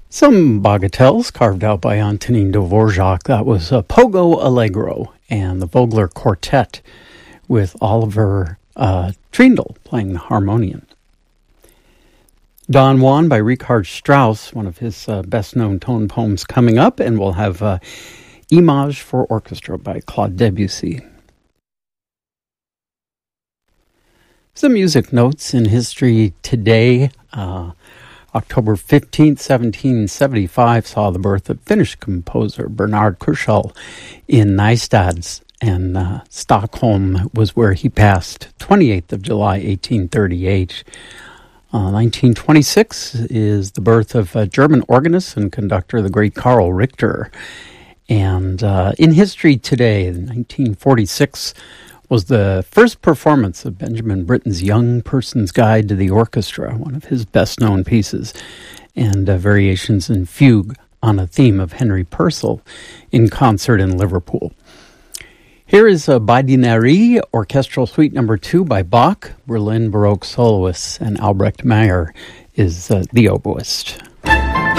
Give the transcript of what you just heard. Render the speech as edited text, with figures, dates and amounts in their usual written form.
Some bagatelles carved out by Antonin Dvorak. That was Pogo Allegro and the Vogler Quartet with Oliver Trindle playing the harmonium. Don Juan by Richard Strauss, one of his best-known tone poems coming up, and we'll have Image for Orchestra by Claude Debussy. Some music notes in history today. October 15th, 1775 saw the birth of Finnish composer Bernard Krusell in Nystads, and Stockholm was where he passed 28th of July, 1838. 1926 is the birth of German organist and conductor, the great Karl Richter. And in history today, 1946 was the first performance of Benjamin Britten's Young Person's Guide to the Orchestra, one of his best-known pieces, and variations in fugue on a theme of Henry Purcell in concert in Liverpool. Here is Badinerie, Orchestral Suite No. 2 by Bach, Berlin Baroque soloists, and Albrecht Meyer is the oboist.